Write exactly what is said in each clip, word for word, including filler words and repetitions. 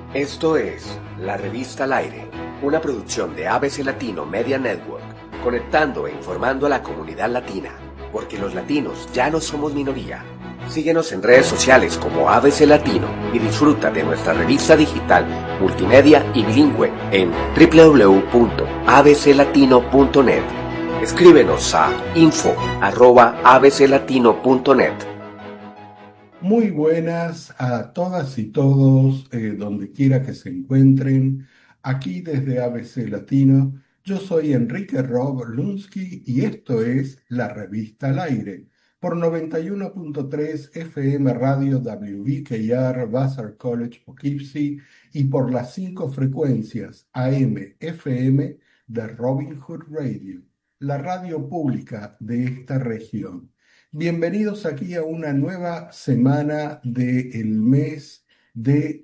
Esto es La Revista al Aire, una producción de A B C Latino Media Network, conectando e informando a la comunidad latina, porque los latinos ya no somos minoría. Síguenos en redes sociales como A B C Latino y disfruta de nuestra revista digital, multimedia y bilingüe en doble u doble u doble u punto a b c latino punto net. Escríbenos a info arroba a b c latino punto net. Muy buenas a todas y todos, eh, donde quiera que se encuentren. Aquí desde A B C Latino, yo soy Enrique Rob Lunsky y esto es La Revista al Aire por noventa y uno punto tres F M Radio W B K R Vassar College Poughkeepsie y por las cinco frecuencias A M F M de Robin Hood Radio, la radio pública de esta región. Bienvenidos aquí a una nueva semana del mes de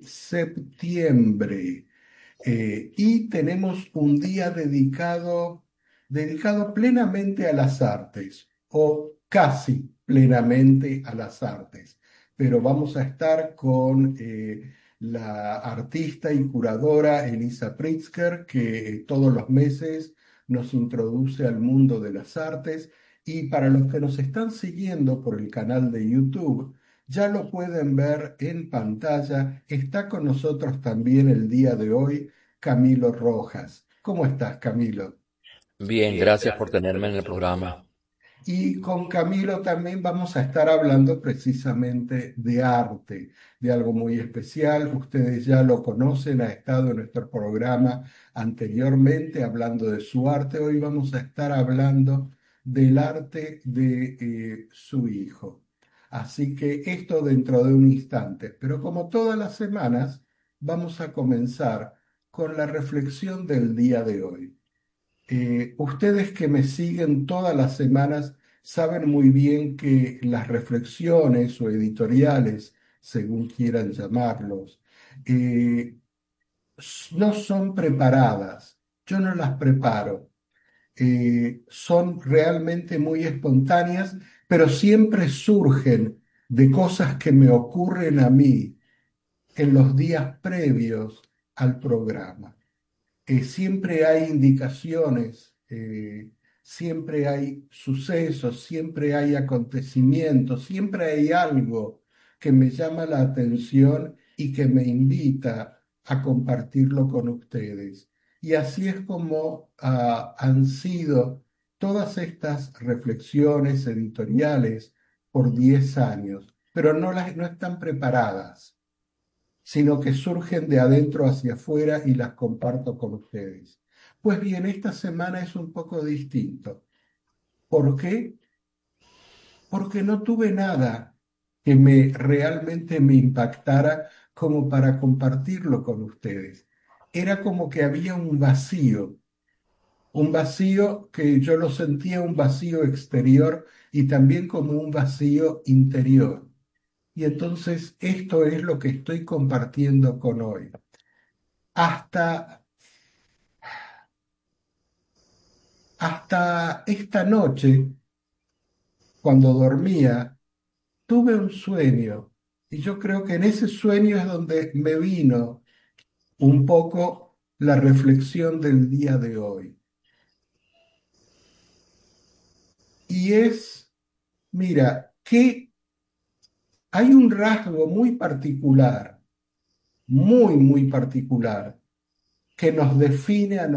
septiembre. Eh, y tenemos un día dedicado, dedicado plenamente a las artes, o casi plenamente a las artes. Pero vamos a estar con eh, la artista y curadora Elisa Pritzker, que todos los meses nos introduce al mundo de las artes. Y para los que nos están siguiendo por el canal de YouTube, ya lo pueden ver en pantalla. Está con nosotros también el día de hoy Camilo Rojas. ¿Cómo estás, Camilo? Bien, gracias por tenerme en el programa. Y con Camilo también vamos a estar hablando precisamente de arte, de algo muy especial. Ustedes ya lo conocen, ha estado en nuestro programa anteriormente hablando de su arte. Hoy vamos a estar hablando del arte de eh, su hijo. Así que esto dentro de un instante. Pero como todas las semanas, vamos a comenzar con la reflexión del día de hoy. Eh, ustedes que me siguen todas las semanas saben muy bien que las reflexiones o editoriales, según quieran llamarlos, eh, s- no son preparadas. Yo no las preparo. Eh, son realmente muy espontáneas, pero siempre surgen de cosas que me ocurren a mí en los días previos al programa. Eh, siempre hay indicaciones, eh, siempre hay sucesos, siempre hay acontecimientos, siempre hay algo que me llama la atención y que me invita a compartirlo con ustedes. Y así es como ah, han sido todas estas reflexiones editoriales por diez años, pero no, las, no están preparadas, sino que surgen de adentro hacia afuera y las comparto con ustedes. Pues bien, esta semana es un poco distinto. ¿Por qué? Porque no tuve nada que me realmente me impactara como para compartirlo con ustedes. Era como que había un vacío, un vacío que yo lo sentía un vacío exterior y también como un vacío interior. Y entonces esto es lo que estoy compartiendo con hoy. Hasta Hasta esta noche, cuando dormía, tuve un sueño y yo creo que en ese sueño es donde me vino un poco la reflexión del día de hoy. Y es, mira, que hay un rasgo muy particular, muy, muy particular, que nos define a